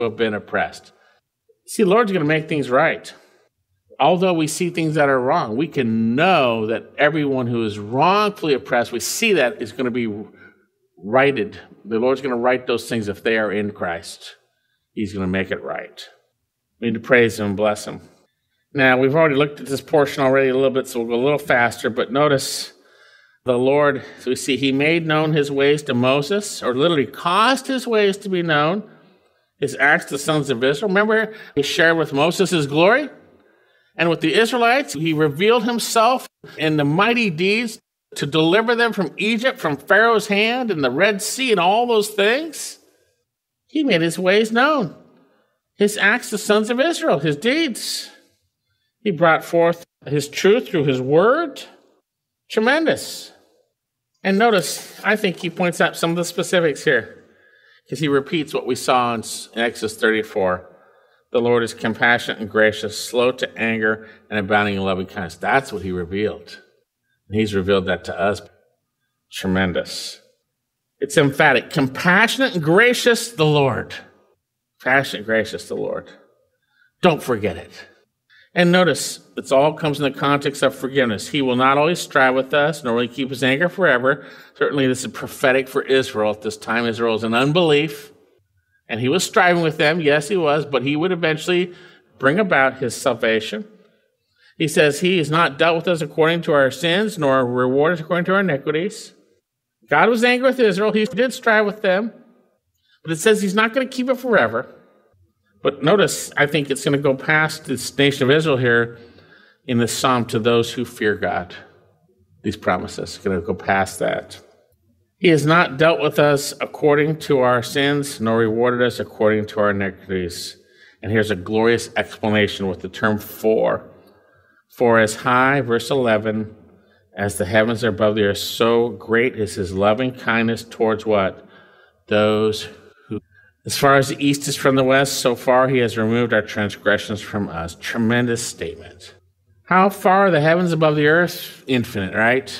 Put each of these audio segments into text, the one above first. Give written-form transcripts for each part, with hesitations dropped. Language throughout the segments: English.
who have been oppressed. See, the Lord's going to make things right. Although we see things that are wrong, we can know that everyone who is wrongfully oppressed, we see that is going to be righted. The Lord's going to right those things if they are in Christ. He's going to make it right. We need to praise him and bless him. Now, we've already looked at this portion already a little bit, so we'll go a little faster, but notice the Lord, so we see he made known his ways to Moses, or literally caused his ways to be known, his acts to the sons of Israel. Remember, he shared with Moses his glory, and with the Israelites, he revealed himself in the mighty deeds to deliver them from Egypt, from Pharaoh's hand, and the Red Sea, and all those things. He made his ways known, his acts to the sons of Israel, his deeds. He brought forth his truth through his word. Tremendous. And notice, I think he points out some of the specifics here, because he repeats what we saw in Exodus 34. The Lord is compassionate and gracious, slow to anger, and abounding in loving kindness. That's what he revealed. And he's revealed that to us. Tremendous. It's emphatic. Compassionate and gracious, the Lord. Compassionate and gracious, the Lord. Don't forget it. And notice, it all comes in the context of forgiveness. He will not always strive with us, nor will he keep his anger forever. Certainly this is prophetic for Israel. At this time, Israel is in unbelief. And he was striving with them. Yes, he was. But he would eventually bring about his salvation. He says he has not dealt with us according to our sins, nor rewarded us according to our iniquities. God was angry with Israel. He did strive with them. But it says he's not going to keep it forever. But notice, I think it's going to go past this nation of Israel here in this psalm to those who fear God. These promises are going to go past that. He has not dealt with us according to our sins, nor rewarded us according to our iniquities. And here's a glorious explanation with the term for. For as high, verse 11, as the heavens are above the earth, so great is his loving kindness towards what? Those who, as far as the east is from the west, so far he has removed our transgressions from us. Tremendous statement. How far are the heavens above the earth? Infinite, right?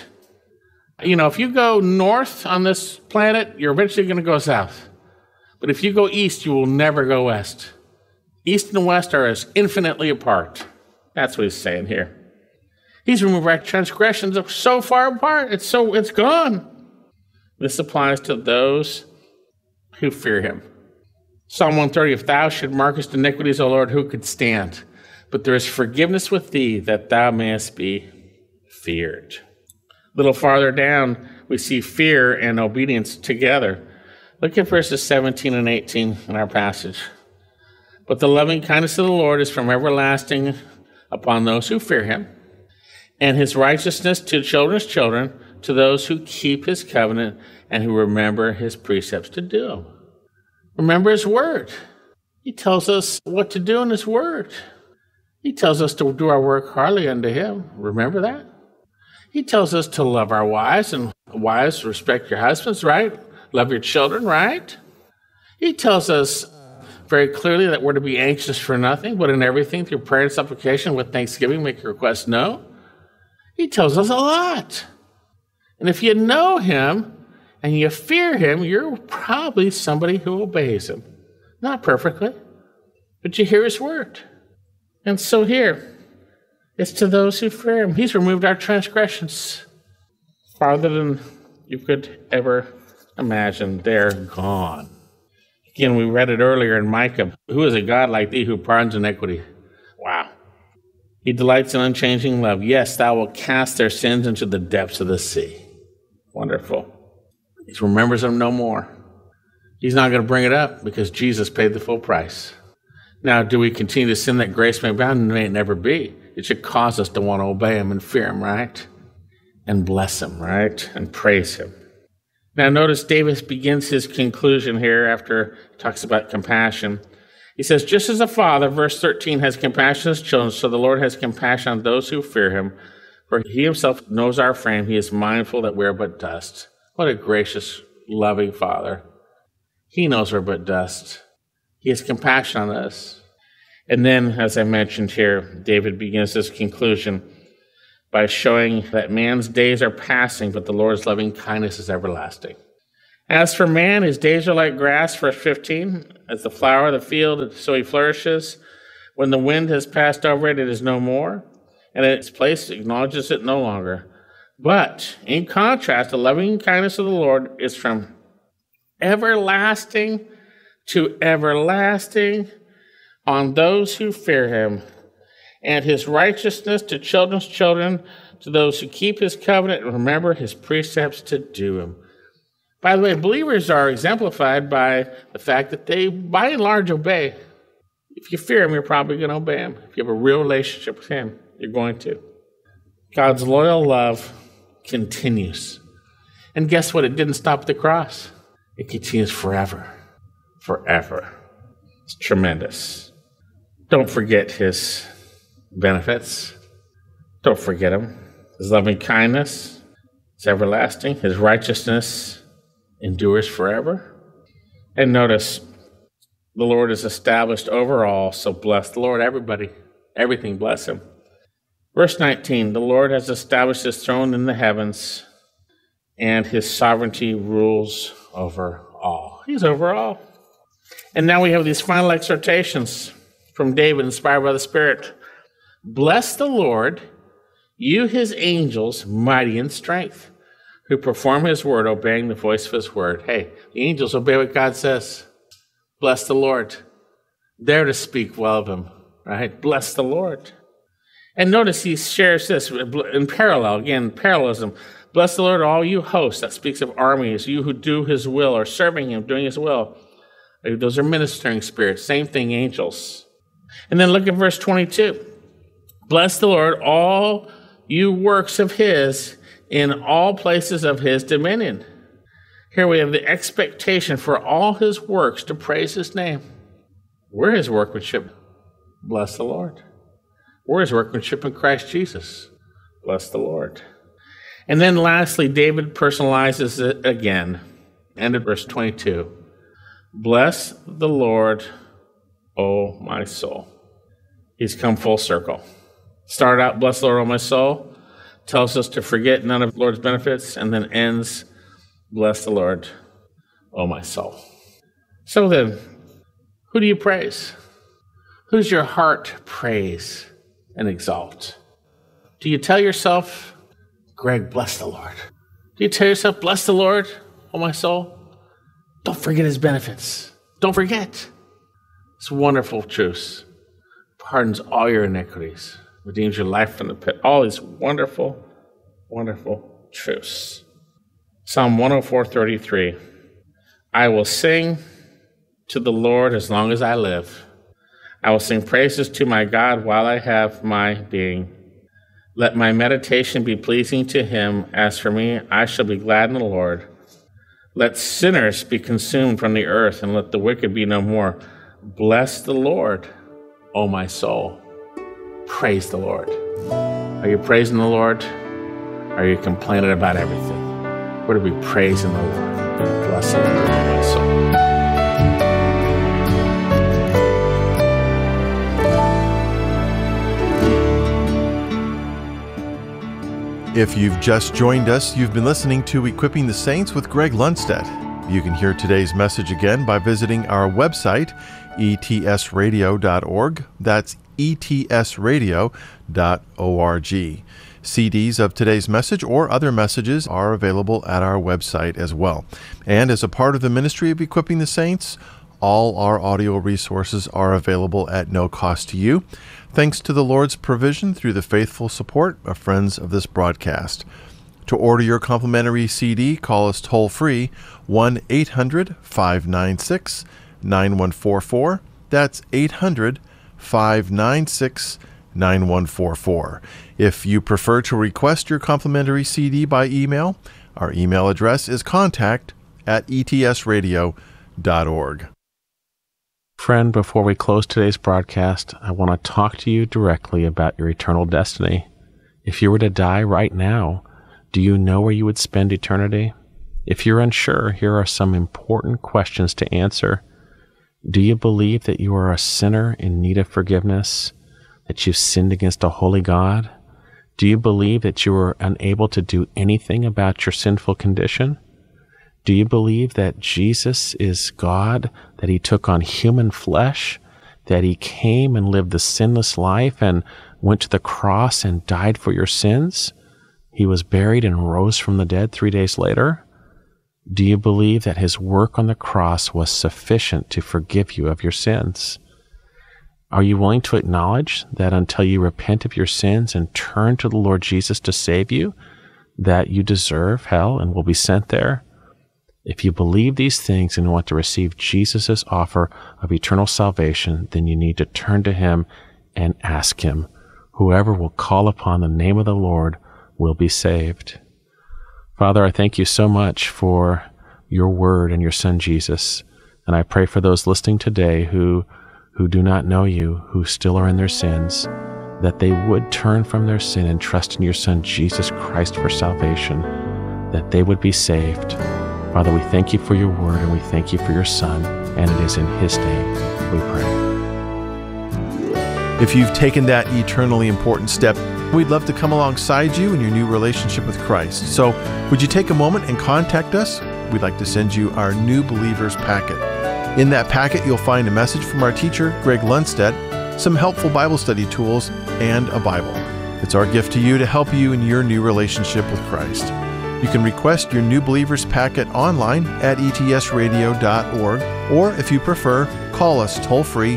You know, if you go north on this planet, you're eventually going to go south. But if you go east, you will never go west. East and west are as infinitely apart. That's what he's saying here. He's removed our transgressions so far apart. It's gone. This applies to those who fear him. Psalm 130, if thou should mark us iniquities, O Lord, who could stand? But there is forgiveness with thee, that thou mayest be feared. A little farther down, we see fear and obedience together. Look at verses 17 and 18 in our passage. But the loving kindness of the Lord is from everlasting upon those who fear him, and his righteousness to children's children, to those who keep his covenant and who remember his precepts to do them. Remember his word. He tells us what to do in his word. He tells us to do our work heartily unto him. Remember that? He tells us to love our wives, and wives, respect your husbands, right? Love your children, right? He tells us very clearly that we're to be anxious for nothing, but in everything through prayer and supplication with thanksgiving, make your requests known. He tells us a lot. And if you know him and you fear him, you're probably somebody who obeys him. Not perfectly, but you hear his word. And so here, it's to those who fear him. He's removed our transgressions farther than you could ever imagine. They're gone. Again, we read it earlier in Micah. Who is a God like thee who pardons iniquity? Wow. He delights in unchanging love. Yes, thou wilt cast their sins into the depths of the sea. Wonderful. He remembers them no more. He's not going to bring it up because Jesus paid the full price. Now, do we continue to sin that grace may abound? May it never be. It should cause us to want to obey him and fear him, right? And bless him, right? And praise him. Now, notice David begins his conclusion here after he talks about compassion. He says, just as a father, verse 13, has compassion on his children, so the Lord has compassion on those who fear him. For he himself knows our frame. He is mindful that we are but dust. What a gracious, loving father. He knows we're but dust. He has compassion on us. And then, as I mentioned here, David begins his conclusion by showing that man's days are passing, but the Lord's loving kindness is everlasting. As for man, his days are like grass, verse 15, as the flower of the field, so he flourishes. When the wind has passed over it, it is no more, and its place acknowledges it no longer. But in contrast, the loving kindness of the Lord is from everlasting to everlasting on those who fear him, and his righteousness to children's children, to those who keep his covenant and remember his precepts to do them. By the way, believers are exemplified by the fact that they, by and large, obey. If you fear him, you're probably going to obey him. If you have a real relationship with him, you're going to. God's loyal love continues. And guess what? It didn't stop at the cross. It continues forever. Forever. It's tremendous. Don't forget his benefits. Don't forget him. His loving kindness is everlasting. His righteousness endures forever. And notice, the Lord is established over all, so bless the Lord, everybody. Everything bless him. Verse 19, the Lord has established his throne in the heavens, and his sovereignty rules over all. He's over all. And now we have these final exhortations from David, inspired by the Spirit. Bless the Lord, you his angels, mighty in strength, who perform his word, obeying the voice of his word. Hey, the angels obey what God says. Bless the Lord. They're to speak well of him, right? Bless the Lord. And notice he shares this in parallel, again, parallelism. Bless the Lord, all you hosts. That speaks of armies, you who do his will, or serving him, doing his will. Those are ministering spirits. Same thing, angels. And then look at verse 22. Bless the Lord, all you works of his, in all places of his dominion. Here we have the expectation for all his works to praise his name. We're his workmanship. Bless the Lord. We're his workmanship in Christ Jesus. Bless the Lord. And then lastly, David personalizes it again. End of verse 22. Bless the Lord, O my soul. He's come full circle. Started out, bless the Lord, O my soul. Tells us to forget none of the Lord's benefits, and then ends, bless the Lord, O my soul. So then, who do you praise? Who's your heart praise and exalt? Do you tell yourself, Greg, bless the Lord? Do you tell yourself, bless the Lord, O my soul? Don't forget his benefits. Don't forget. It's wonderful truths. Pardons all your iniquities. Redeems your life from the pit. All these wonderful, wonderful truths. Psalm 104:33. I will sing to the Lord as long as I live. I will sing praises to my God while I have my being. Let my meditation be pleasing to him. As for me, I shall be glad in the Lord. Let sinners be consumed from the earth, and let the wicked be no more. Bless the Lord, O my soul. Praise the Lord. Are you praising the Lord? Are you complaining about everything? We're to be praising the Lord. Bless the Lord, O my soul. If you've just joined us, you've been listening to Equipping the Saints with Greg Lundstedt. You can hear today's message again by visiting our website, etsradio.org. That's etsradio.org. CDs of today's message or other messages are available at our website as well. And as a part of the ministry of Equipping the Saints, all our audio resources are available at no cost to you, thanks to the Lord's provision through the faithful support of friends of this broadcast. To order your complimentary CD, call us toll-free 1-800-596-9144. That's 800-596-9144. If you prefer to request your complimentary CD by email, our email address is contact@etsradio.org. Friend, before we close today's broadcast, I want to talk to you directly about your eternal destiny. If you were to die right now, do you know where you would spend eternity? If you're unsure, here are some important questions to answer. Do you believe that you are a sinner in need of forgiveness, that you've sinned against a holy God? Do you believe that you are unable to do anything about your sinful condition? Do you believe that Jesus is God, that he took on human flesh, that he came and lived the sinless life and went to the cross and died for your sins? He was buried and rose from the dead 3 days later. Do you believe that his work on the cross was sufficient to forgive you of your sins? Are you willing to acknowledge that until you repent of your sins and turn to the Lord Jesus to save you, that you deserve hell and will be sent there? If you believe these things and want to receive Jesus' offer of eternal salvation, then you need to turn to him and ask him. Whoever will call upon the name of the Lord will be saved. Father, I thank you so much for your word and your son Jesus. And I pray for those listening today who do not know you, who still are in their sins, that they would turn from their sin and trust in your son Jesus Christ for salvation, that they would be saved. Father, we thank you for your word and we thank you for your son, and it is in his name we pray. If you've taken that eternally important step, we'd love to come alongside you in your new relationship with Christ. So would you take a moment and contact us? We'd like to send you our New Believers packet. In that packet, you'll find a message from our teacher, Greg Lundstedt, some helpful Bible study tools, and a Bible. It's our gift to you to help you in your new relationship with Christ. You can request your New Believers packet online at etsradio.org, or if you prefer, call us toll-free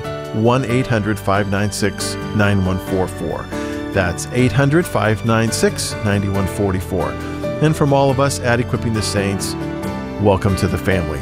1-800-596-9144. That's 800-596-9144. And from all of us at Equipping the Saints, welcome to the family.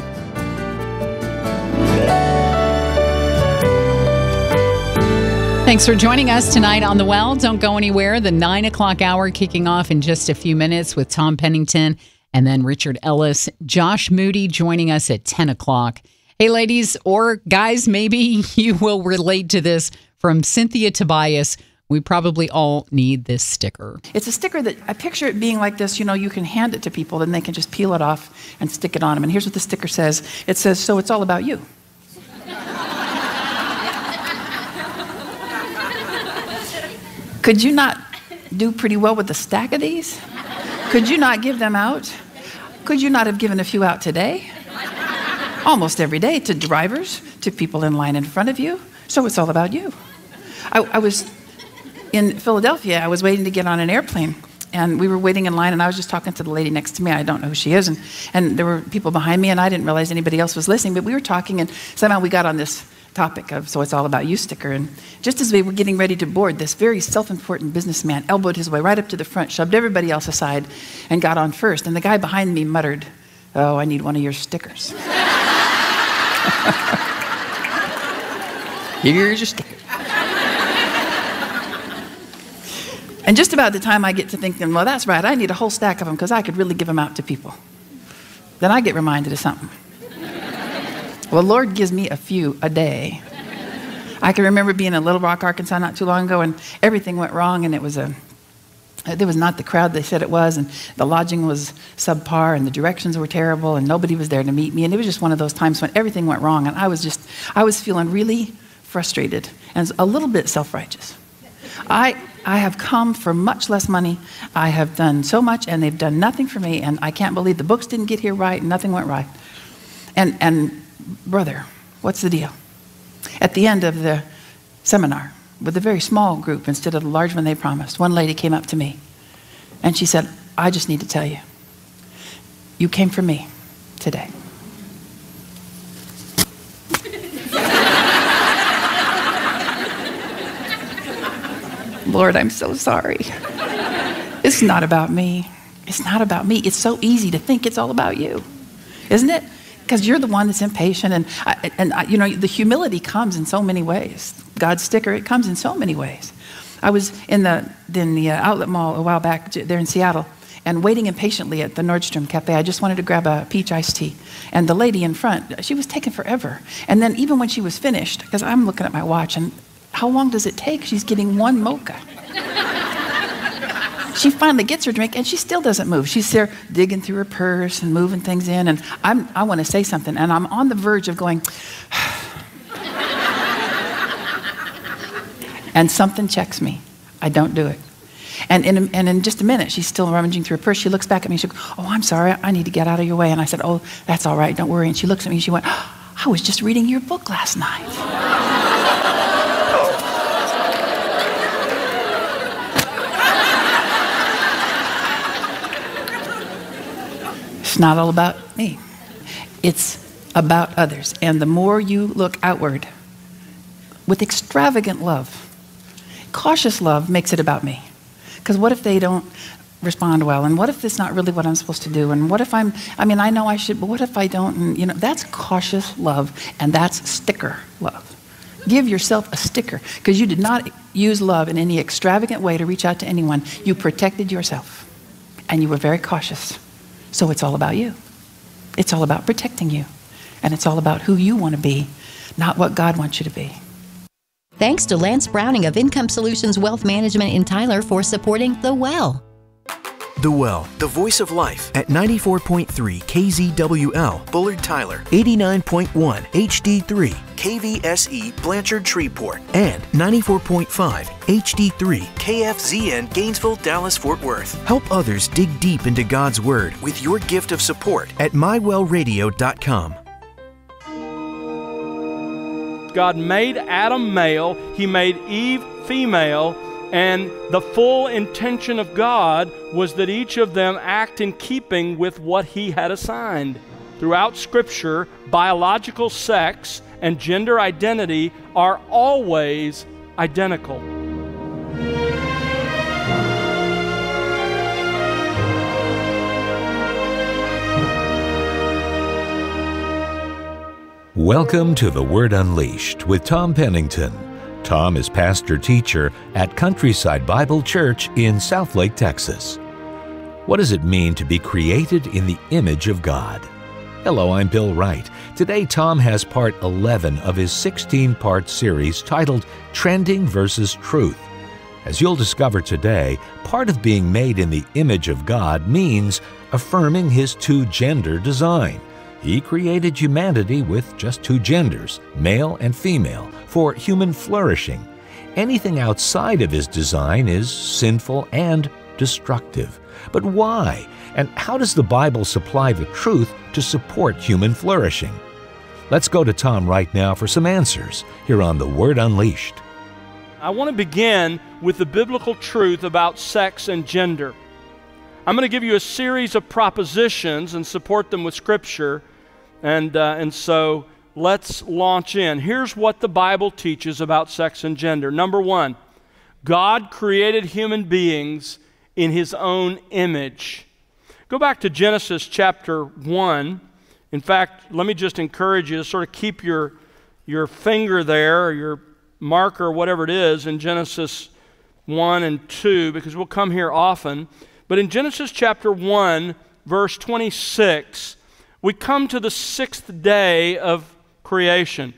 Thanks for joining us tonight on The Well. Don't go anywhere. The 9 o'clock hour kicking off in just a few minutes with Tom Pennington and then Richard Ellis. Josh Moody joining us at 10 o'clock. Hey, ladies or guys, maybe you will relate to this from Cynthia Tobias. We probably all need this sticker. It's a sticker that I picture it being like this. You know, you can hand it to people, then they can just peel it off and stick it on them. And here's what the sticker says. It says, "So it's all about you." Could you not do pretty well with a stack of these? Could you not give them out? Could you not have given a few out today? Almost every day, to drivers, to people in line in front of you. So it's all about you. I was in Philadelphia. I was waiting to get on an airplane, and we were waiting in line, and I was just talking to the lady next to me. I don't know who she is, and there were people behind me, and I didn't realize anybody else was listening, but we were talking, and somehow we got on this topic of "So it's all about you" sticker. And just as we were getting ready to board, this very self-important businessman elbowed his way right up to the front, shoved everybody else aside, and got on first. And the guy behind me muttered, "Oh, I need one of your stickers." Here's your sticker. And just about the time I get to thinking, well, that's right, I need a whole stack of them because I could really give them out to people, then I get reminded of something. Well, the Lord gives me a few a day. I can remember being in Little Rock, Arkansas not too long ago, and everything went wrong, and there was not the crowd they said it was, and the lodging was subpar, and the directions were terrible, and nobody was there to meet me, and it was just one of those times when everything went wrong, and I was feeling really frustrated and a little bit self-righteous. I have come for much less money. I have done so much, and they've done nothing for me, and I can't believe the books didn't get here right, and nothing went right. And brother, what's the deal? At the end of the seminar, with a very small group instead of the large one they promised, one lady came up to me, and she said, "I just need to tell you, you came for me today." Lord, I'm so sorry. It's not about me. It's not about me. It's so easy to think it's all about you, isn't it? Because you're the one that's impatient, and you know, the humility comes in so many ways. God's sticker, it comes in so many ways. I was in the outlet mall a while back there in Seattle, and waiting impatiently at the Nordstrom Cafe. I just wanted to grab a peach iced tea, and the lady in front, she was taking forever. And then even when she was finished, because I'm looking at my watch, and how long does it take? She's getting one mocha. She finally gets her drink, and she still doesn't move. She's there digging through her purse and moving things in, and I want to say something, and I'm on the verge of going, and something checks me. I don't do it. And in just a minute, she's still rummaging through her purse. She looks back at me. She goes, "Oh, I'm sorry. I need to get out of your way." And I said, "Oh, that's all right. Don't worry." And she looks at me and she went, "I was just reading your book last night." It's not all about me. It's about others. And the more you look outward with extravagant love, cautious love makes it about me. Because what if they don't respond well? And what if it's not really what I'm supposed to do? And what if I know I should, but what if I don't? And, that's cautious love, and that's sticker love. Give yourself a sticker, because you did not use love in any extravagant way to reach out to anyone. You protected yourself, and you were very cautious. So it's all about you. It's all about protecting you. And it's all about who you want to be, not what God wants you to be. Thanks to Lance Browning of Income Solutions Wealth Management in Tyler for supporting The Well. The Well, the voice of life at 94.3 KZWL, Bullard Tyler, 89.1 HD3, KVSE, Blanchard Shreveport, and 94.5 HD3, KFZN, Gainesville, Dallas, Fort Worth. Help others dig deep into God's Word with your gift of support at mywellradio.com. God made Adam male, He made Eve female, and the full intention of God was that each of them act in keeping with what He had assigned. Throughout Scripture, biological sex and gender identity are always identical. Welcome to The Word Unleashed with Tom Pennington. Tom is pastor-teacher at Countryside Bible Church in Southlake, Texas. What does it mean to be created in the image of God? Hello, I'm Bill Wright. Today, Tom has part 11 of his 16-part series titled Trending versus Truth. As you'll discover today, part of being made in the image of God means affirming His two-gender design. He created humanity with just two genders, male and female, for human flourishing. Anything outside of His design is sinful and destructive. But why? And how does the Bible supply the truth to support human flourishing? Let's go to Tom right now for some answers here on The Word Unleashed. I want to begin with the biblical truth about sex and gender. I'm going to give you a series of propositions and support them with Scripture. And so let's launch in. Here's what the Bible teaches about sex and gender. Number one, God created human beings in His own image. Go back to Genesis chapter 1. In fact, let me just encourage you to sort of keep your finger there, or your marker, whatever it is, in Genesis 1 and 2, because we'll come here often. But in Genesis chapter 1, verse 26, we come to the sixth day of creation.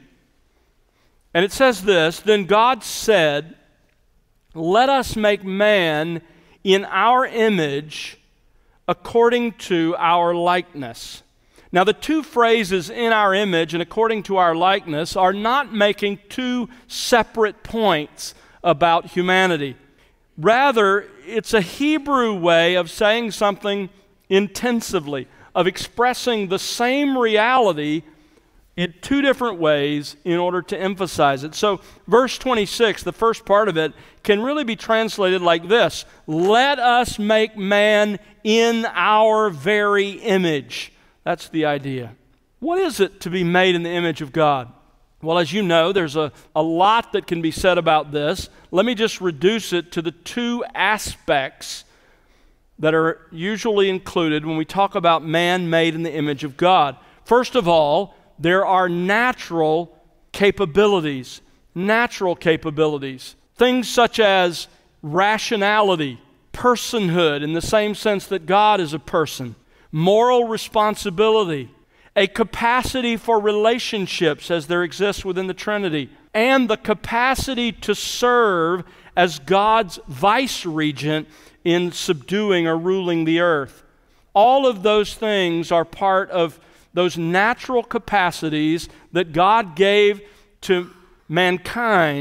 And it says this, "Then God said, 'Let us make man in our image according to our likeness.'" Now, the two phrases "in our image" and "according to our likeness" are not making two separate points about humanity. Rather, it's a Hebrew way of saying something intensively, of expressing the same reality in two different ways in order to emphasize it. So verse 26, the first part of it, can really be translated like this: "Let us make man in our very image." That's the idea. What is it to be made in the image of God? Well, as you know, there's a lot that can be said about this. Let me just reduce it to the two aspects that are usually included when we talk about man made in the image of God. First of all, there are natural capabilities. Natural capabilities. Things such as rationality, personhood in the same sense that God is a person, moral responsibility, a capacity for relationships as there exists within the Trinity, and the capacity to serve as God's vice-regent in subduing or ruling the earth. All of those things are part of those natural capacities that God gave to mankind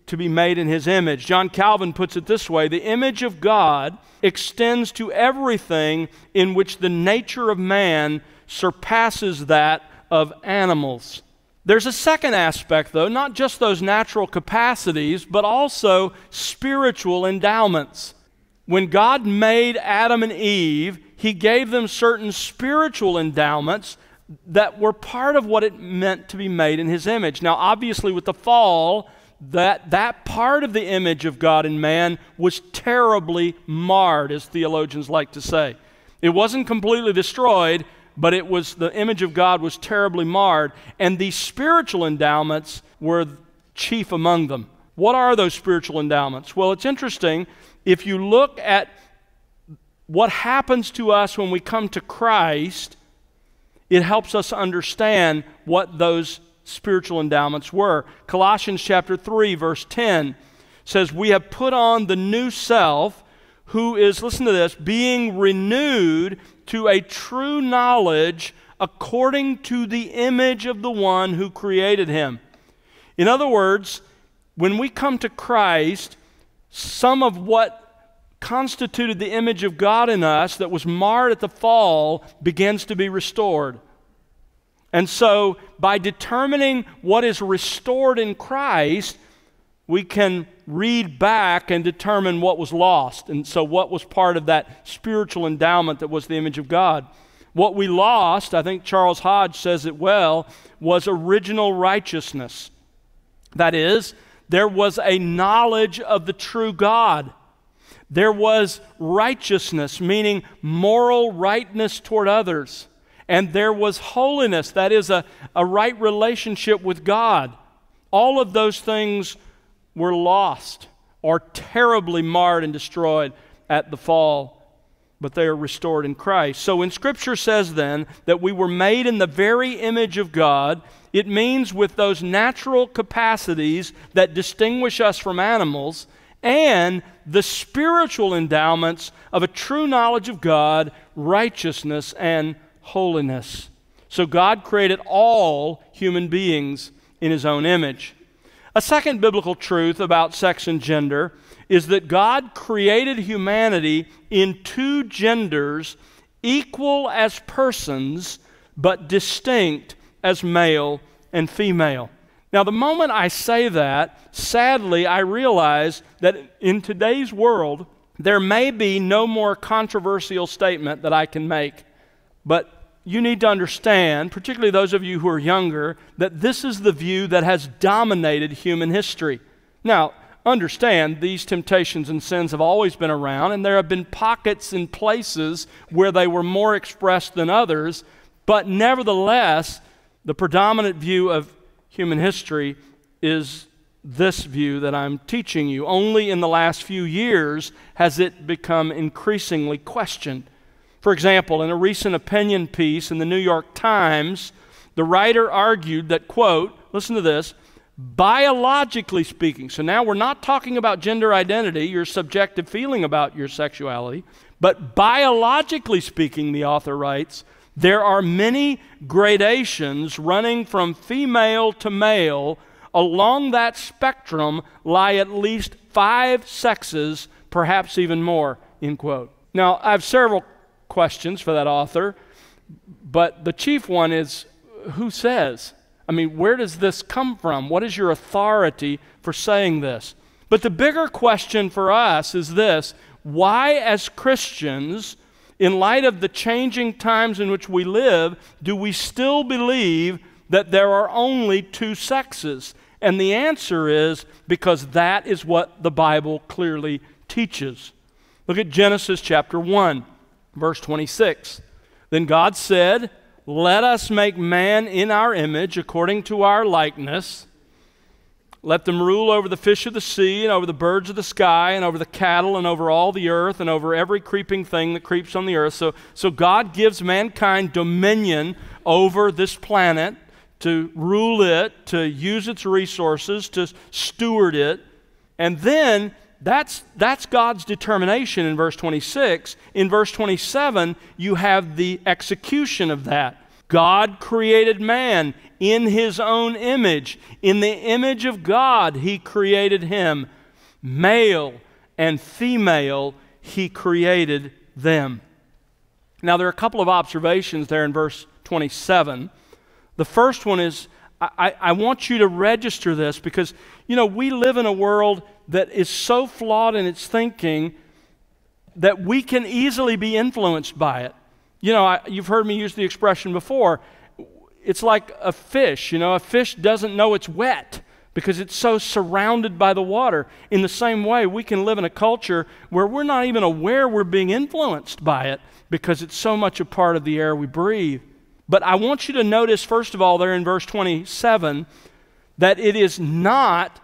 to be made in His image. John Calvin puts it this way: the image of God extends to everything in which the nature of man surpasses that of animals. There's a second aspect, though, not just those natural capacities, but also spiritual endowments. When God made Adam and Eve, He gave them certain spiritual endowments that were part of what it meant to be made in His image. Now, obviously, with the fall, that part of the image of God in man was terribly marred, as theologians like to say. It wasn't completely destroyed, but the image of God was terribly marred, and these spiritual endowments were chief among them. What are those spiritual endowments? Well, it's interesting. If you look at what happens to us when we come to Christ, it helps us understand what those spiritual endowments were. Colossians chapter 3, verse 10 says, "We have put on the new self, who is," listen to this, "being renewed to a true knowledge according to the image of the one who created him." In other words, when we come to Christ, some of what constituted the image of God in us that was marred at the fall begins to be restored. And so, by determining what is restored in Christ, we can read back and determine what was lost. And so what was part of that spiritual endowment that was the image of God? What we lost, I think Charles Hodge says it well, was original righteousness. That is, there was a knowledge of the true God. There was righteousness, meaning moral rightness toward others. And there was holiness, that is, a right relationship with God. All of those things were lost or terribly marred and destroyed at the fall, but they are restored in Christ. So when Scripture says then that we were made in the very image of God, it means with those natural capacities that distinguish us from animals and the spiritual endowments of a true knowledge of God, righteousness, and holiness. So God created all human beings in His own image. A second biblical truth about sex and gender is that God created humanity in two genders, equal as persons, but distinct as male and female. Now, the moment I say that, sadly, I realize that in today's world, there may be no more controversial statement that I can make. But you need to understand, particularly those of you who are younger, that this is the view that has dominated human history. Now, understand, these temptations and sins have always been around, and there have been pockets and places where they were more expressed than others, but nevertheless, the predominant view of human history is this view that I'm teaching you. Only in the last few years has it become increasingly questioned. For example, in a recent opinion piece in the New York Times, the writer argued that, quote, listen to this, biologically speaking, so now we're not talking about gender identity, your subjective feeling about your sexuality, but biologically speaking, the author writes, there are many gradations running from female to male. Along that spectrum lie at least 5 sexes, perhaps even more, end quote. Now, I have several questions for that author, but the chief one is, who says? I mean, where does this come from? What is your authority for saying this? But the bigger question for us is this: why, as Christians, in light of the changing times in which we live, do we still believe that there are only 2 sexes? And the answer is because that is what the Bible clearly teaches. Look at Genesis chapter 1. Verse 26, then God said, let us make man in our image according to our likeness. Let them rule over the fish of the sea and over the birds of the sky and over the cattle and over all the earth and over every creeping thing that creeps on the earth. So God gives mankind dominion over this planet, to rule it, to use its resources, to steward it. And then that's God's determination in verse 26. In verse 27, you have the execution of that. God created man in his own image. In the image of God, he created him. Male and female, he created them. Now, there are a couple of observations there in verse 27. The first one is, I want you to register this because, we live in a world that is so flawed in its thinking that we can easily be influenced by it. You've heard me use the expression before. It's like a fish. A fish doesn't know it's wet because it's so surrounded by the water. In the same way, we can live in a culture where we're not even aware we're being influenced by it because it's so much a part of the air we breathe. But I want you to notice, first of all, there in verse 27, that it is not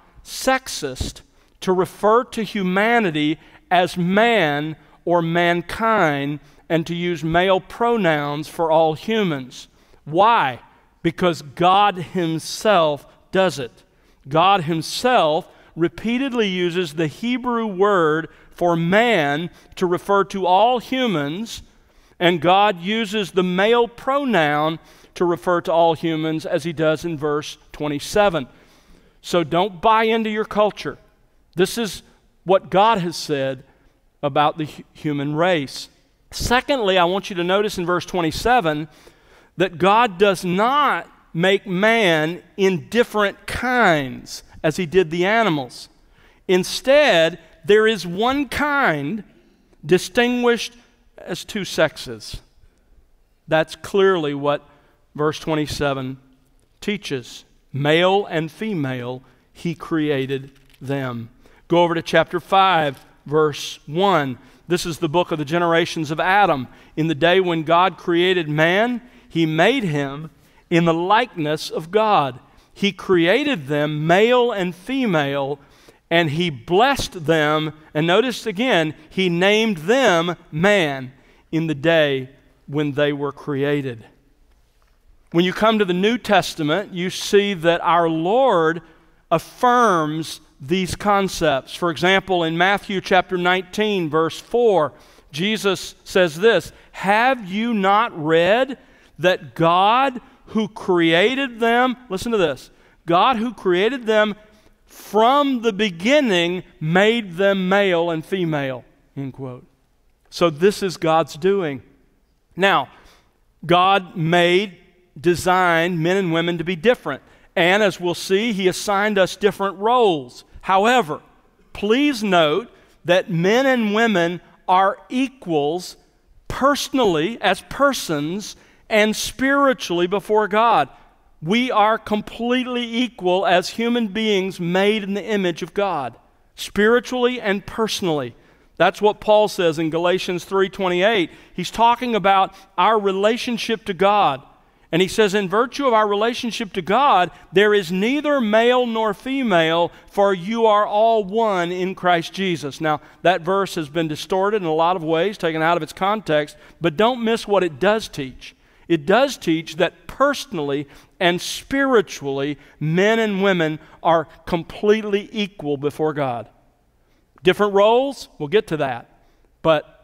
sexist to refer to humanity as man or mankind and to use male pronouns for all humans. Why? Because God himself does it. God himself repeatedly uses the Hebrew word for man to refer to all humans, and God uses the male pronoun to refer to all humans as he does in verse 27. So don't buy into your culture. This is what God has said about the human race. Secondly, I want you to notice in verse 27 that God does not make man in different kinds as he did the animals. Instead, there is one kind distinguished as two sexes. That's clearly what verse 27 teaches. Male and female, he created them. Go over to chapter 5, verse 1. This is the book of the generations of Adam. In the day when God created man, he made him in the likeness of God. He created them, male and female, and he blessed them. And notice again, he named them man in the day when they were created. When you come to the New Testament, you see that our Lord affirms these concepts. For example, in Matthew chapter 19, verse 4, Jesus says this, "Have you not read that God who created them," listen to this, "God who created them from the beginning made them male and female," end quote. So this is God's doing. Now, God designed men and women to be different. And as we'll see, he assigned us different roles. However, please note that men and women are equals personally, as persons, and spiritually before God. We are completely equal as human beings made in the image of God, spiritually and personally. That's what Paul says in Galatians 3:28. He's talking about our relationship to God. And he says, in virtue of our relationship to God, there is neither male nor female, for you are all one in Christ Jesus. Now, that verse has been distorted in a lot of ways, taken out of its context, but don't miss what it does teach. It does teach that personally and spiritually, men and women are completely equal before God. Different roles, we'll get to that. But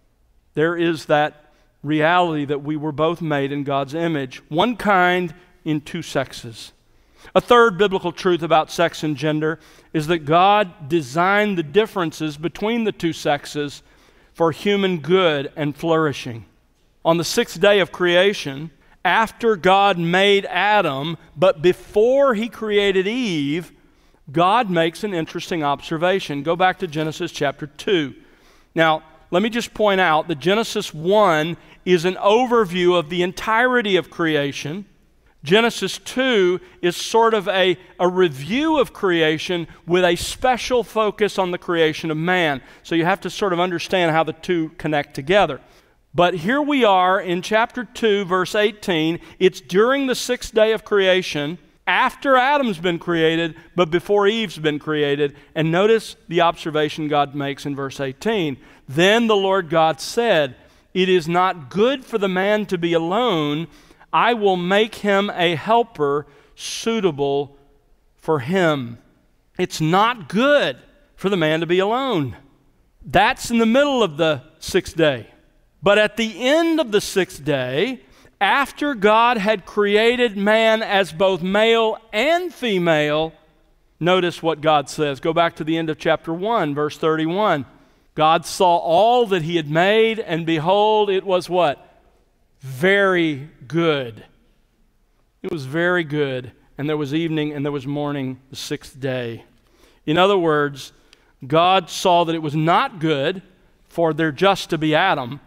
there is that reality that we were both made in God's image, one kind in two sexes. A third biblical truth about sex and gender is that God designed the differences between the two sexes for human good and flourishing. On the sixth day of creation, after God made Adam, but before he created Eve, God makes an interesting observation. Go back to Genesis chapter 2. Now, let me just point out that Genesis 1 is an overview of the entirety of creation. Genesis 2 is sort of a review of creation with a special focus on the creation of man. So you have to sort of understand how the two connect together. But here we are in chapter 2, verse 18. It's during the sixth day of creation, after Adam's been created, but before Eve's been created. And notice the observation God makes in verse 18. Then the Lord God said, "It is not good for the man to be alone. I will make him a helper suitable for him." It's not good for the man to be alone. That's in the middle of the sixth day. But at the end of the sixth day, after God had created man as both male and female, notice what God says. Go back to the end of chapter 1, verse 31. God saw all that he had made, and behold, it was what? Very good. It was very good. And there was evening and there was morning the sixth day. In other words, God saw that it was not good for there just to be Adam,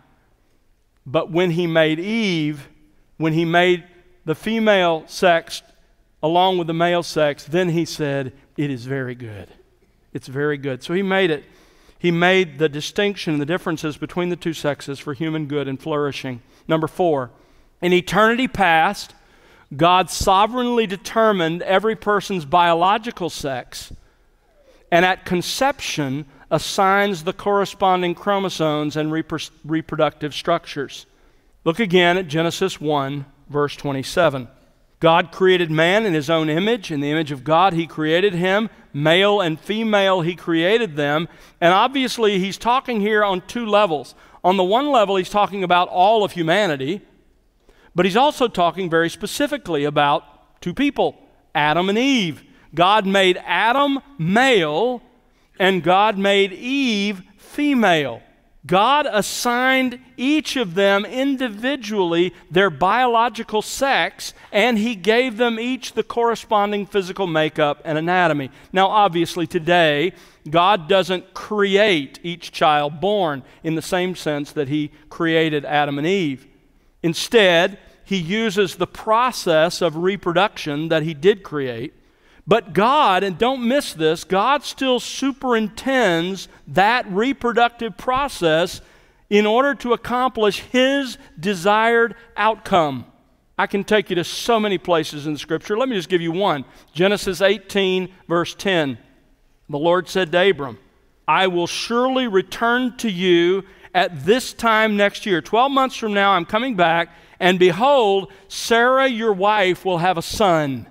but when he made Eve, when he made the female sex along with the male sex, then he said, it is very good. It's very good. So he made it. He made the distinction and the differences between the two sexes for human good and flourishing. Number 4, in eternity past, God sovereignly determined every person's biological sex, and at conception assigns the corresponding chromosomes and reproductive structures. Look again at Genesis 1, verse 27. God created man in his own image. In the image of God, he created him. Male and female, he created them. And obviously, he's talking here on two levels. On the one level, he's talking about all of humanity, but he's also talking very specifically about two people, Adam and Eve. God made Adam male, and God made Eve female. God assigned each of them individually their biological sex, and he gave them each the corresponding physical makeup and anatomy. Now, obviously, today, God doesn't create each child born in the same sense that he created Adam and Eve. Instead, he uses the process of reproduction that he did create. But God, and don't miss this, God still superintends that reproductive process in order to accomplish his desired outcome. I can take you to so many places in Scripture. Let me just give you one. Genesis 18, verse 10. The Lord said to Abram, I will surely return to you at this time next year. 12 months from now, I'm coming back, and behold, Sarah, your wife, will have a son.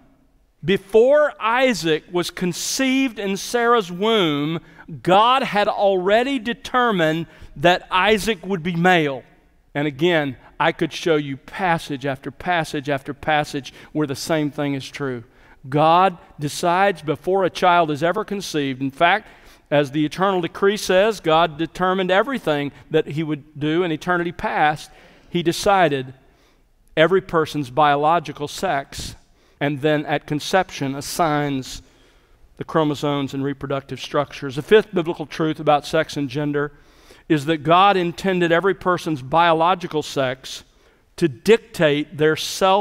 Before Isaac was conceived in Sarah's womb, God had already determined that Isaac would be male. And again, I could show you passage after passage after passage where the same thing is true. God decides before a child is ever conceived. In fact, as the eternal decree says, God determined everything that he would do in eternity past. He decided every person's biological sex, and then at conception assigns the chromosomes and reproductive structures. The fifth biblical truth about sex and gender is that God intended every person's biological sex to dictate their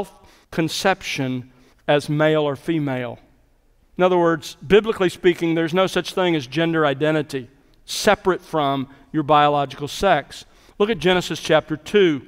self-conception as male or female. In other words, biblically speaking, there's no such thing as gender identity separate from your biological sex. Look at Genesis chapter 2,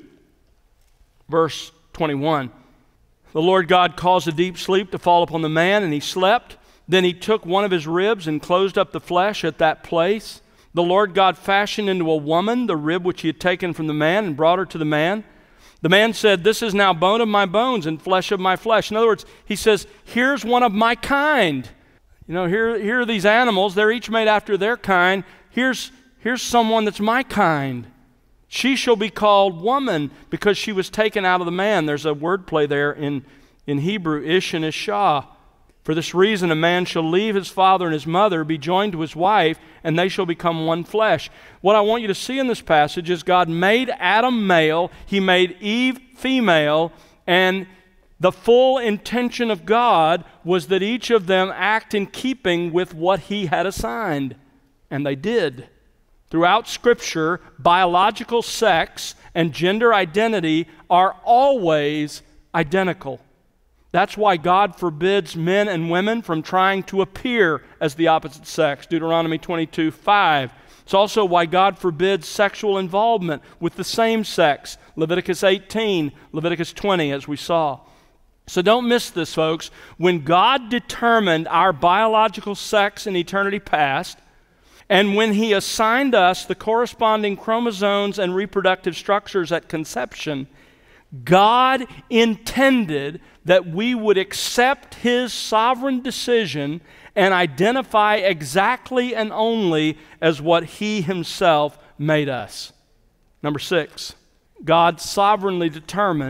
verse 21. The Lord God caused a deep sleep to fall upon the man, and he slept. Then he took one of his ribs and closed up the flesh at that place. The Lord God fashioned into a woman the rib which he had taken from the man and brought her to the man. The man said, this is now bone of my bones and flesh of my flesh. In other words, he says, here's one of my kind. You know, here are these animals. They're each made after their kind. Here's someone that's my kind. She shall be called woman because she was taken out of the man. There's a wordplay there in Hebrew, ish and ishah. For this reason, a man shall leave his father and his mother, be joined to his wife, and they shall become one flesh. What I want you to see in this passage is God made Adam male, he made Eve female, and the full intention of God was that each of them act in keeping with what he had assigned. And they did. Throughout Scripture, biological sex and gender identity are always identical. That's why God forbids men and women from trying to appear as the opposite sex, Deuteronomy 22:5. It's also why God forbids sexual involvement with the same sex, Leviticus 18, Leviticus 20, as we saw. So don't miss this, folks. When God determined our biological sex in eternity past, and when he assigned us the corresponding chromosomes and reproductive structures at conception, God intended that we would accept his sovereign decision and identify exactly and only as what he himself made us. Number 6, God sovereignly determined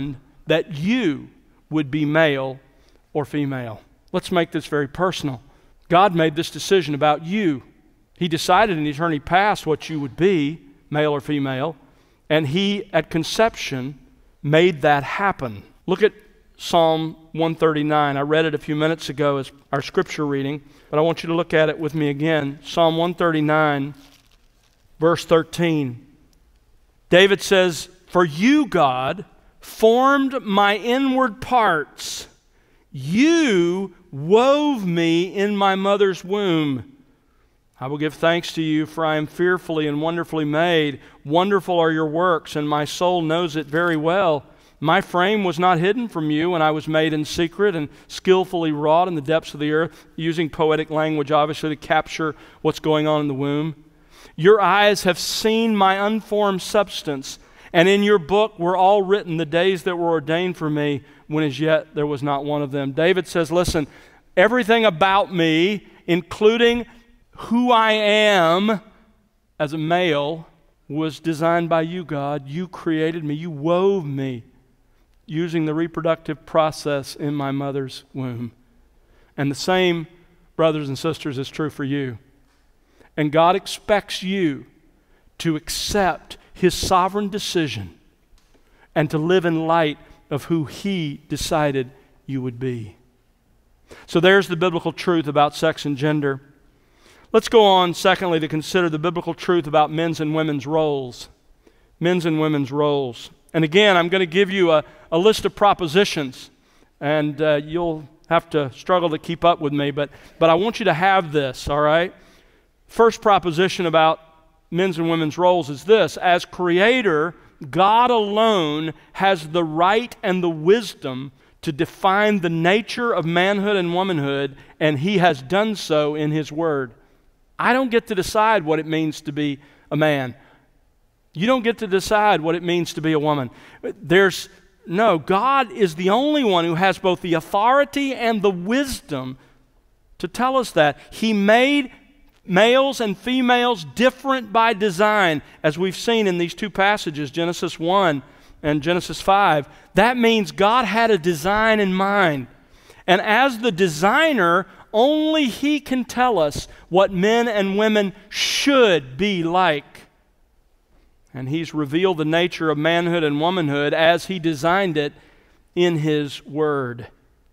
that you would be male or female. Let's make this very personal. God made this decision about you. He decided in eternity past what you would be, male or female, and He, at conception, made that happen. Look at Psalm 139. I read it a few minutes ago as our scripture reading, but I want you to look at it with me again. Psalm 139, verse 13. David says, "For you, God, formed my inward parts. You wove me in my mother's womb. I will give thanks to you, for I am fearfully and wonderfully made. Wonderful are your works, and my soul knows it very well. My frame was not hidden from you when I was made in secret and skillfully wrought in the depths of the earth," using poetic language, obviously, to capture what's going on in the womb. "Your eyes have seen my unformed substance, and in your book were all written the days that were ordained for me, when as yet there was not one of them." David says, listen, everything about me, including who I am as a male, was designed by you, God. You created me. You wove me using the reproductive process in my mother's womb. And the same, brothers and sisters, is true for you. And God expects you to accept His sovereign decision and to live in light of who He decided you would be. So there's the biblical truth about sex and gender. Let's go on, secondly, to consider the biblical truth about men's and women's roles. Men's and women's roles. And again, I'm going to give you a list of propositions, and you'll have to struggle to keep up with me, but I want you to have this, all right? First proposition about men's and women's roles is this: as Creator, God alone has the right and the wisdom to define the nature of manhood and womanhood, and He has done so in His Word. I don't get to decide what it means to be a man. You don't get to decide what it means to be a woman. God is the only one who has both the authority and the wisdom to tell us that. He made males and females different by design, as we've seen in these two passages, Genesis 1 and Genesis 5. That means God had a design in mind. And as the designer, only He can tell us what men and women should be like. And He's revealed the nature of manhood and womanhood as He designed it in His Word.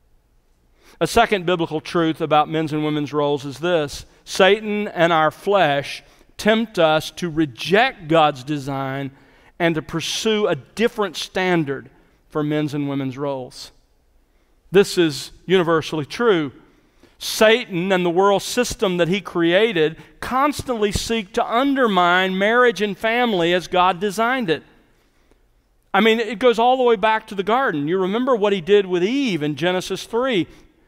A second biblical truth about men's and women's roles is this: Satan and our flesh tempt us to reject God's design and to pursue a different standard for men's and women's roles. This is universally true. Satan and the world system that he created constantly seek to undermine marriage and family as God designed it. I mean, it goes all the way back to the garden. You remember what he did with Eve in Genesis 3.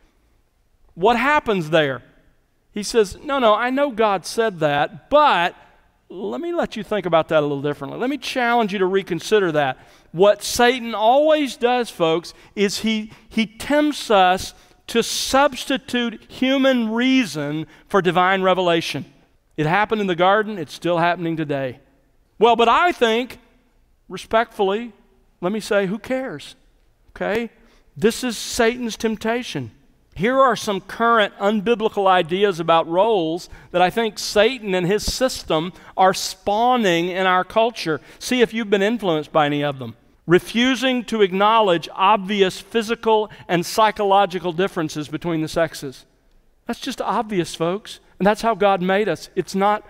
What happens there? He says, no, I know God said that, but let me let you think about that a little differently. Let me challenge you to reconsider that. What Satan always does, folks, is he tempts us to substitute human reason for divine revelation. It happened in the garden, it's still happening today. Well, but I think, respectfully, let me say, who cares? Okay? This is Satan's temptation. Here are some current unbiblical ideas about roles that I think Satan and his system are spawning in our culture. See if you've been influenced by any of them. Refusing to acknowledge obvious physical and psychological differences between the sexes. That's just obvious, folks. And that's how God made us. It's not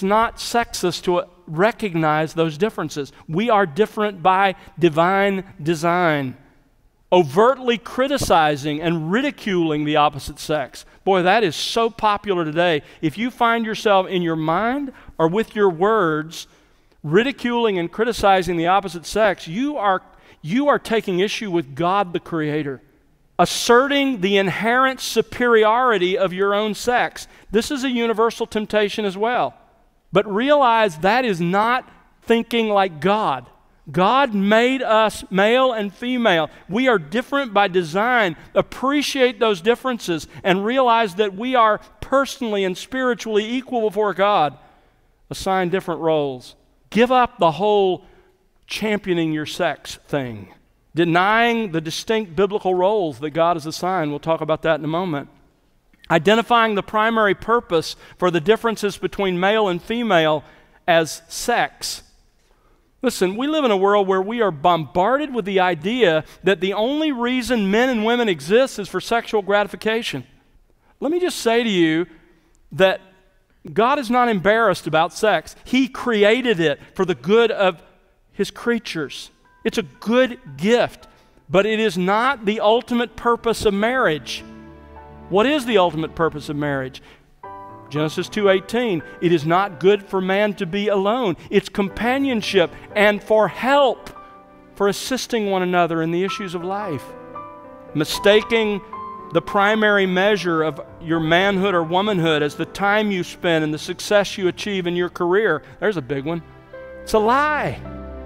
sexist to recognize those differences. We are different by divine design. Overtly criticizing and ridiculing the opposite sex. Boy, that is so popular today. If you find yourself in your mind or with your words ridiculing and criticizing the opposite sex, you are taking issue with God the Creator, asserting the inherent superiority of your own sex. This is a universal temptation as well. But realize that is not thinking like God. God made us male and female. We are different by design. Appreciate those differences and realize that we are personally and spiritually equal before God. Assign different roles. Give up the whole championing your sex thing. denying the distinct biblical roles that God has assigned. We'll talk about that in a moment. Identifying the primary purpose for the differences between male and female as sex. Listen, we live in a world where we are bombarded with the idea that the only reason men and women exist is for sexual gratification. Let me just say to you that God is not embarrassed about sex. He created it for the good of His creatures. It's a good gift, but it is not the ultimate purpose of marriage. What is the ultimate purpose of marriage? Genesis 2:18, it is not good for man to be alone. It's companionship and for help, for assisting one another in the issues of life. Mistaking the primary measure of your manhood or womanhood as the time you spend and the success you achieve in your career, there's a big one. It's a lie.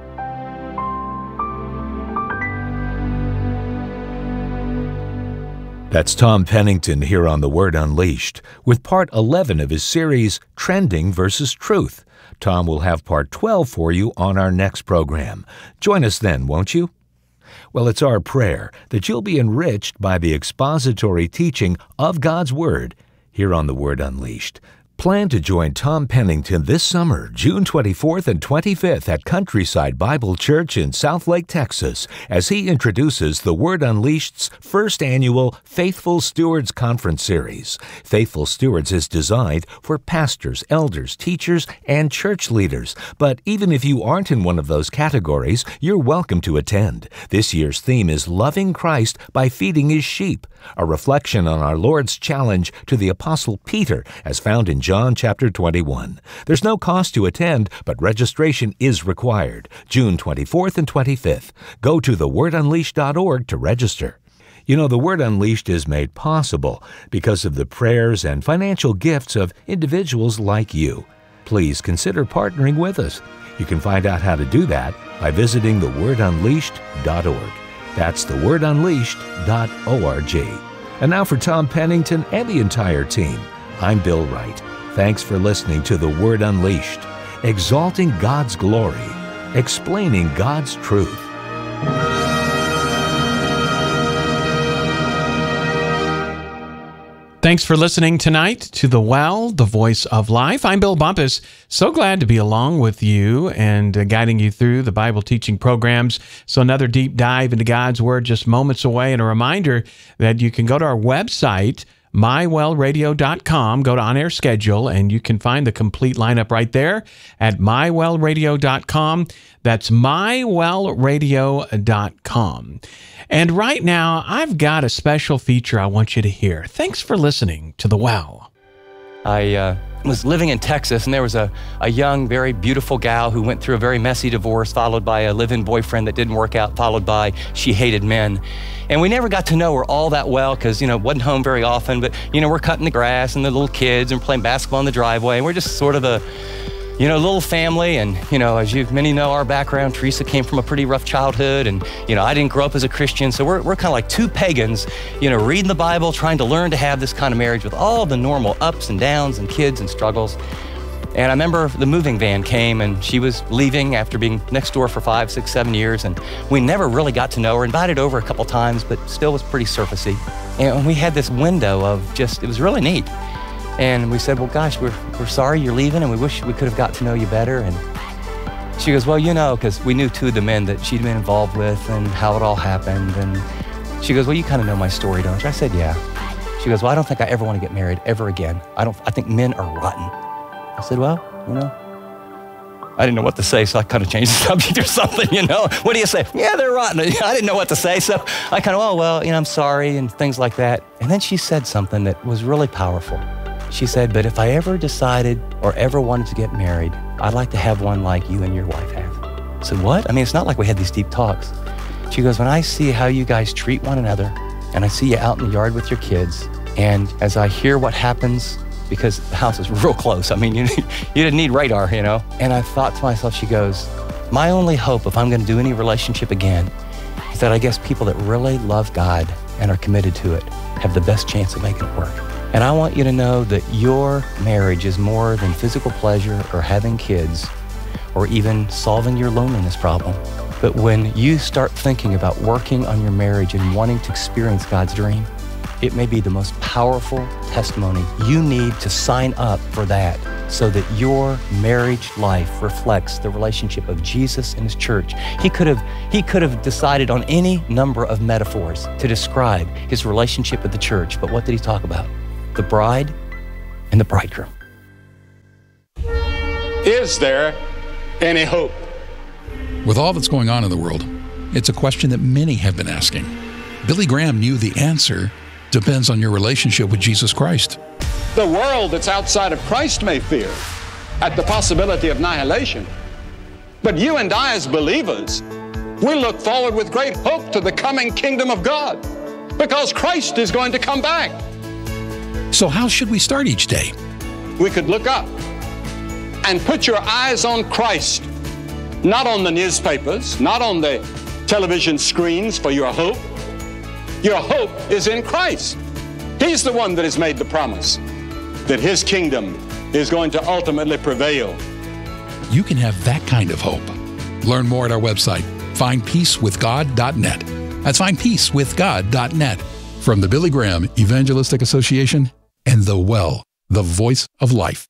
That's Tom Pennington here on The Word Unleashed with part 11 of his series, Trending versus Truth. Tom will have part 12 for you on our next program. Join us then, won't you? Well, it's our prayer that you'll be enriched by the expository teaching of God's Word here on The Word Unleashed. Plan to join Tom Pennington this summer, June 24th and 25th at Countryside Bible Church in Southlake, Texas, as he introduces The Word Unleashed's first annual Faithful Stewards Conference Series. Faithful Stewards is designed for pastors, elders, teachers, and church leaders. But even if you aren't in one of those categories, you're welcome to attend. This year's theme is Loving Christ by Feeding His Sheep, a reflection on our Lord's challenge to the Apostle Peter as found in John chapter 21. There's no cost to attend, but registration is required. June 24th and 25th. Go to thewordunleashed.org to register. You know, The Word Unleashed is made possible because of the prayers and financial gifts of individuals like you. Please consider partnering with us. You can find out how to do that by visiting thewordunleashed.org. That's thewordunleashed.org. And now for Tom Pennington and the entire team, I'm Bill Wright. Thanks for listening to The Word Unleashed, exalting God's glory, explaining God's truth. Thanks for listening tonight to The Well, the Voice of Life. I'm Bill Bumpus. So glad to be along with you and guiding you through the Bible teaching programs. So another deep dive into God's Word just moments away. And a reminder that you can go to our website, mywellradio.com, go to On Air Schedule, and you can find the complete lineup right there at mywellradio.com. That's mywellradio.com. And right now, I've got a special feature I want you to hear. Thanks for listening to The Well. I was living in Texas, and there was a young, very beautiful gal who went through a very messy divorce, followed by a live-in boyfriend that didn't work out, followed by she hated men. And we never got to know her all that well because, wasn't home very often, but, we're cutting the grass and the little kids and playing basketball in the driveway, and we're just sort of a little family. And, as many know our background, Teresa came from a pretty rough childhood, and, I didn't grow up as a Christian, so we're kind of like two pagans, reading the Bible, trying to learn to have this kind of marriage with all the normal ups and downs and kids and struggles. And I remember the moving van came, and she was leaving after being next door for 5, 6, 7 years, and we never really got to know her. Invited over a couple times, but still was pretty surfacey. And we had this window of it was really neat. And we said, well, gosh, we're sorry you're leaving, and we wish we could have got to know you better. And she goes, well, because we knew two of the men that she'd been involved with and how it all happened. And she goes, well, you kind of know my story, don't you? I said, yeah. She goes, well, I don't think I ever want to get married ever again. I think men are rotten. I said, well, I didn't know what to say, so I kind of changed the subject or something, What do you say? Yeah, they're rotten. I didn't know what to say, so I kind of, I'm sorry, and things like that. And then she said something that was really powerful. She said, but if I ever decided or ever wanted to get married, I'd like to have one like you and your wife have. I said, what? It's not like we had these deep talks. She goes, when I see how you guys treat one another, and I see you out in the yard with your kids, and as I hear what happens, because the house is real close. You didn't need radar, And I thought to myself, she goes, my only hope if I'm going to do any relationship again is that I guess people that really love God and are committed to it have the best chance of making it work. And I want you to know that your marriage is more than physical pleasure or having kids or even solving your loneliness problem. But when you start thinking about working on your marriage and wanting to experience God's dream, it may be the most powerful testimony. You need to sign up for that so that your marriage life reflects the relationship of Jesus and his church. He could have decided on any number of metaphors to describe his relationship with the church, but what did he talk about? The bride and the bridegroom. Is there any hope? With all that's going on in the world, it's a question that many have been asking. Billy Graham knew the answer depends on your relationship with Jesus Christ. The world that's outside of Christ may fear at the possibility of annihilation. But you and I as believers, we look forward with great hope to the coming kingdom of God because Christ is going to come back. So how should we start each day? We could look up and put your eyes on Christ, not on the newspapers, not on the television screens for your hope. Your hope is in Christ. He's the one that has made the promise that his kingdom is going to ultimately prevail. You can have that kind of hope. Learn more at our website, findpeacewithgod.net. That's findpeacewithgod.net. From the Billy Graham Evangelistic Association and The Well, the voice of life.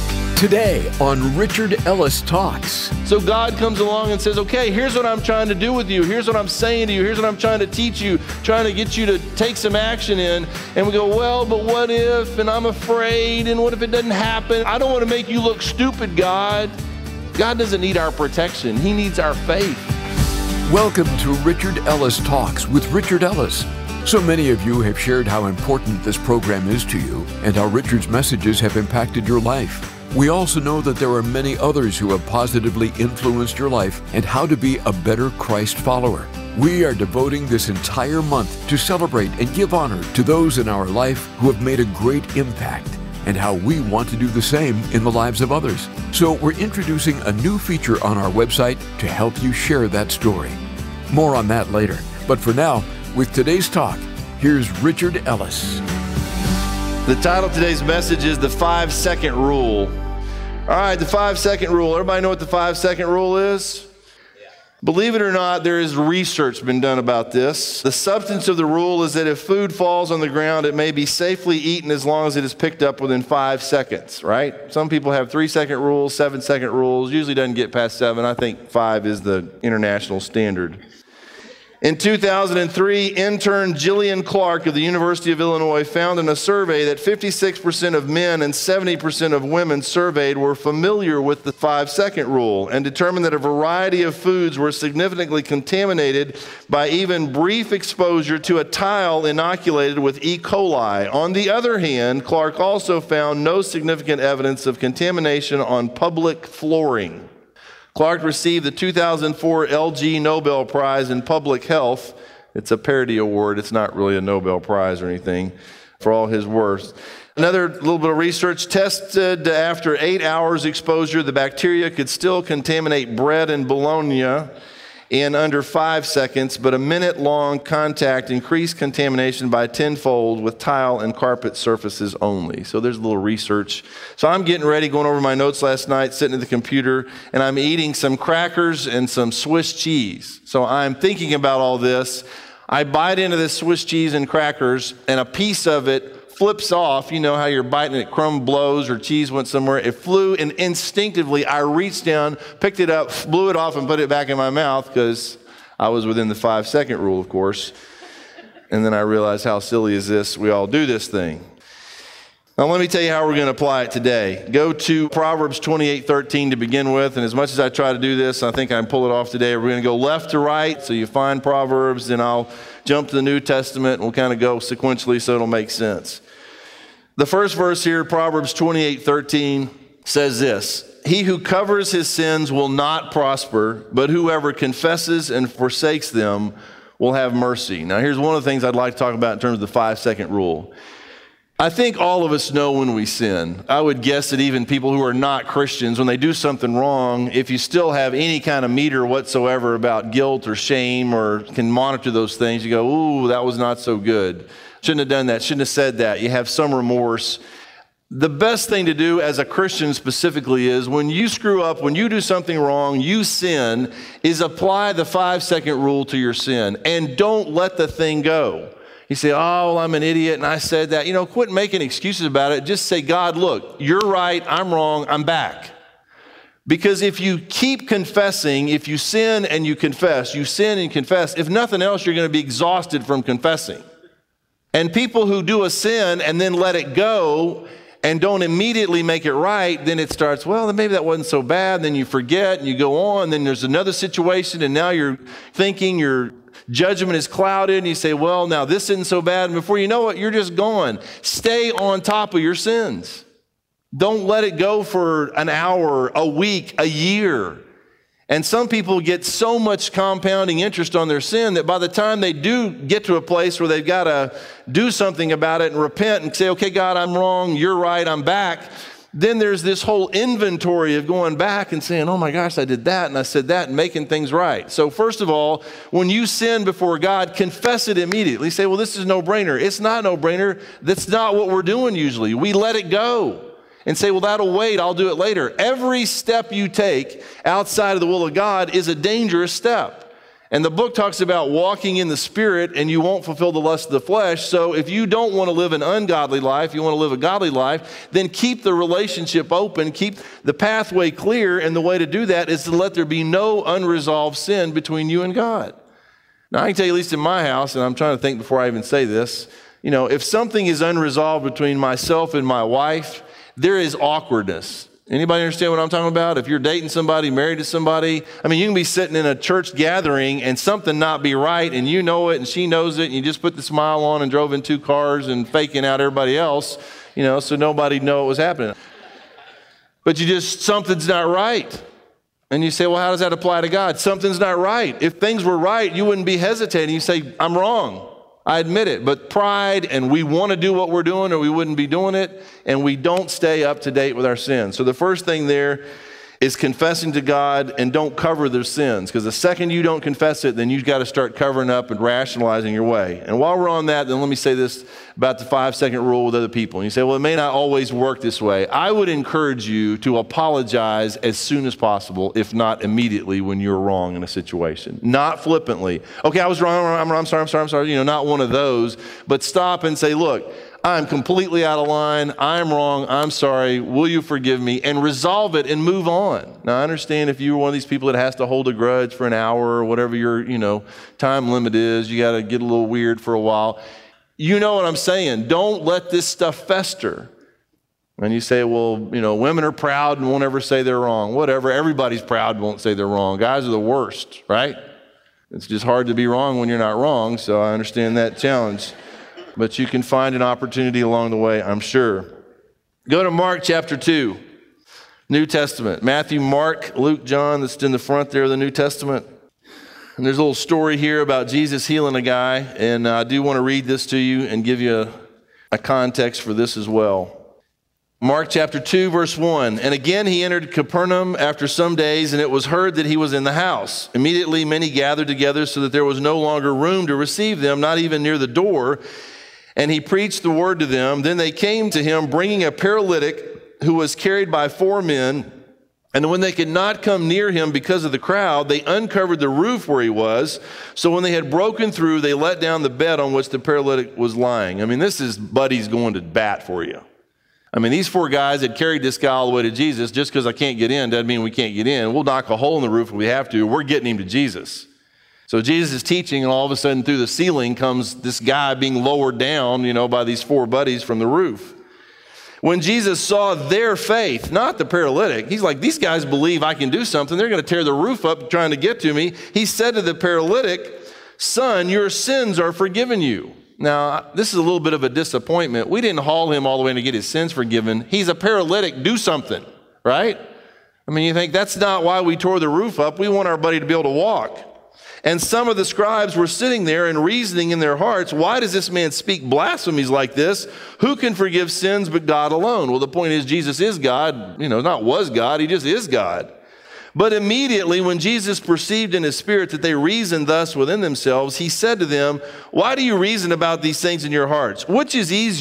Today on Richard Ellis Talks. So God comes along and says, okay, here's what I'm trying to do with you. Here's what I'm saying to you. Here's what I'm trying to teach you, trying to get you to take some action in. And we go, well, but what if? And I'm afraid. And what if it doesn't happen? I don't want to make you look stupid, God. God doesn't need our protection. He needs our faith. Welcome to Richard Ellis Talks with Richard Ellis. So many of you have shared how important this program is to you and how Richard's messages have impacted your life. We also know that there are many others who have positively influenced your life and how to be a better Christ follower. We are devoting this entire month to celebrate and give honor to those in our life who have made a great impact and how we want to do the same in the lives of others. So we're introducing a new feature on our website to help you share that story. More on that later. But for now, with today's talk, here's Richard Ellis. The title of today's message is the 5-second rule. All right, the 5-second rule. Everybody know what the 5-second rule is? Believe it or not, there is research been done about this. The substance of the rule is that if food falls on the ground, it may be safely eaten as long as it is picked up within 5 seconds, right? Some people have 3-second rules, 7-second rules. Usually doesn't get past 7. I think 5 is the international standard. In 2003, intern Jillian Clark of the University of Illinois found in a survey that 56% of men and 70% of women surveyed were familiar with the 5-second rule and determined that a variety of foods were significantly contaminated by even brief exposure to a tile inoculated with E. coli. On the other hand, Clark also found no significant evidence of contamination on public flooring. Clark received the 2004 LG Nobel Prize in Public Health. It's a parody award. It's not really a Nobel Prize or anything, for all his worth. Another little bit of research tested after 8 hours exposure, the bacteria could still contaminate bread and bologna in under 5 seconds, but a minute-long contact increased contamination by 10-fold with tile and carpet surfaces only. So there's a little research. So I'm getting ready, going over my notes last night, sitting at the computer, and I'm eating some crackers and some Swiss cheese. So I'm thinking about all this. I bite into this Swiss cheese and crackers, and a piece of it flips off. You know how you're biting it, crumb blows or cheese went somewhere. It flew, and instinctively I reached down, picked it up, blew it off, and put it back in my mouth because I was within the 5-second rule, of course. And then I realized, how silly is this? We all do this thing. Now let me tell you how we're going to apply it today. Go to Proverbs 28:13 to begin with, and as much as I try to do this, I think I can pull it off today. We're going to go left to right, so you find Proverbs, then I'll jump to the New Testament, and we'll kind of go sequentially so it'll make sense. The first verse here, Proverbs 28:13, says this: "He who covers his sins will not prosper, but whoever confesses and forsakes them will have mercy." Now here's one of the things I'd like to talk about in terms of the 5-second rule. I think all of us know when we sin. I would guess that even people who are not Christians, when they do something wrong, if you still have any kind of meter whatsoever about guilt or shame or can monitor those things, you go, ooh, that was not so good. Shouldn't have done that, shouldn't have said that. You have some remorse. the best thing to do as a Christian specifically is when you screw up, when you do something wrong, you sin, is apply the 5-second rule to your sin and don't let the thing go. You say, oh, well, I'm an idiot and I said that. You know, quit making excuses about it. Just say, God, look, you're right, I'm wrong, I'm back. Because if you keep confessing, if you sin and you confess, you sin and confess, if nothing else, you're going to be exhausted from confessing. And people who do a sin and then let it go and don't immediately make it right, then it starts, well, then maybe that wasn't so bad. Then you forget and you go on. Then there's another situation and now you're thinking your judgment is clouded and you say, well, now this isn't so bad. And before you know it, you're just gone. Stay on top of your sins. Don't let it go for an hour, a week, a year. And some people get so much compounding interest on their sin that by the time they do get to a place where they've got to do something about it and repent and say, okay, God, I'm wrong, you're right, I'm back. Then there's this whole inventory of going back and saying, oh my gosh, I did that and I said that and making things right. So first of all, when you sin before God, confess it immediately. Say, well, this is no-brainer. It's not no-brainer. That's not what we're doing usually. We let it go. And say, well, that'll wait, I'll do it later. Every step you take outside of the will of God is a dangerous step. And the book talks about walking in the Spirit and you won't fulfill the lust of the flesh. So if you don't want to live an ungodly life, you want to live a godly life, then keep the relationship open, keep the pathway clear. And the way to do that is to let there be no unresolved sin between you and God. Now, I can tell you, at least in my house, and I'm trying to think before I even say this, you know, if something is unresolved between myself and my wife, there is awkwardness. Anybody understand what I'm talking about? If you're dating somebody, married to somebody, I mean, you can be sitting in a church gathering and something not be right and you know it and she knows it and you just put the smile on and drove in 2 cars and faking out everybody else, you know, so nobody know what was happening. But something's not right. And you say, well, how does that apply to God? Something's not right. If things were right, you wouldn't be hesitating. You say, I'm wrong. I admit it, but pride and we want to do what we're doing or we wouldn't be doing it, and we don't stay up to date with our sins. So the first thing there is confessing to God and don't cover their sins, because the second you don't confess it, then you've got to start covering up and rationalizing your way. And while we're on that, then let me say this about the 5-second rule with other people. And you say, well, it may not always work this way. I would encourage you to apologize as soon as possible, if not immediately when you're wrong in a situation. Not flippantly. Okay, I was wrong, I'm sorry. You know, not one of those, but stop and say, look, I'm completely out of line. I'm wrong. I'm sorry. Will you forgive me? And resolve it and move on. Now, I understand if you're one of these people that has to hold a grudge for an hour or whatever your, time limit is, you got to get a little weird for a while. You know what I'm saying. Don't let this stuff fester. And you say, well, women are proud and won't ever say they're wrong. Whatever. Everybody's proud and won't say they're wrong. Guys are the worst, right? It's just hard to be wrong when you're not wrong, so I understand that challenge. But you can find an opportunity along the way, I'm sure. Go to Mark chapter 2, New Testament. Matthew, Mark, Luke, John, that's in the front there of the New Testament. And there's a little story here about Jesus healing a guy, and I do want to read this to you and give you a context for this as well. Mark chapter 2, verse 1. And again he entered Capernaum after some days, and it was heard that he was in the house. Immediately many gathered together so that there was no longer room to receive them, not even near the door. And he preached the word to them. Then they came to him, bringing a paralytic who was carried by 4 men. And when they could not come near him because of the crowd, they uncovered the roof where he was. So when they had broken through, they let down the bed on which the paralytic was lying. I mean, this is buddies going to bat for you. I mean, these 4 guys had carried this guy all the way to Jesus. Just because I can't get in doesn't mean we can't get in. We'll knock a hole in the roof if we have to. We're getting him to Jesus. So Jesus is teaching, and all of a sudden through the ceiling comes this guy being lowered down, by these 4 buddies from the roof. When Jesus saw their faith, not the paralytic, he's like, these guys believe I can do something. They're going to tear the roof up trying to get to me. He said to the paralytic, son, your sins are forgiven you. Now, this is a little bit of a disappointment. We didn't haul him all the way to get his sins forgiven. He's a paralytic. Do something, right? I mean, you think that's not why we tore the roof up. We want our buddy to be able to walk. And some of the scribes were sitting there and reasoning in their hearts, why does this man speak blasphemies like this? Who can forgive sins but God alone? Well, the point is Jesus is God, not was God, he just is God. But immediately when Jesus perceived in his spirit that they reasoned thus within themselves, he said to them, why do you reason about these things in your hearts? Which is easier,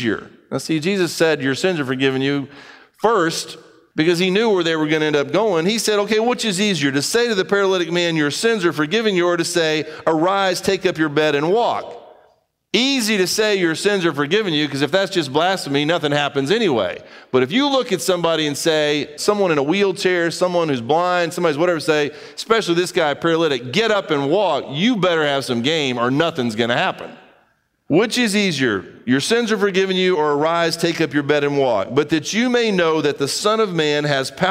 Now see, Jesus said, your sins are forgiven you first, because he knew where they were going to end up going. He said, okay, which is easier, to say to the paralytic man, your sins are forgiven you, or to say, arise, take up your bed and walk? Easy to say your sins are forgiven you, because if that's just blasphemy, nothing happens anyway. But if you look at somebody and say, someone in a wheelchair, someone who's blind, somebody's whatever, say, especially this guy, paralytic, get up and walk, you better have some game or nothing's going to happen. Which is easier, your sins are forgiven you, or arise, take up your bed and walk? But that you may know that the Son of Man has power